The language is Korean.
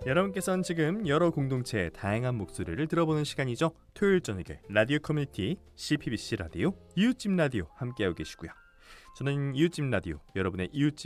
여러분께서는 지금 여러 공동체의 다양한 목소리를 들어보는 시간이죠. 토요일 저녁에 라디오 커뮤니티 CPBC 라디오 이웃집 라디오 함께하고 계시고요. 저는 이웃집 라디오, 여러분의 이웃집